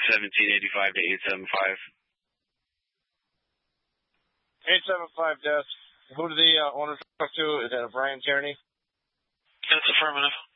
1785 to 875. 875 desk. Who did the owner talk to? Is that Brian Tierney? That's affirmative.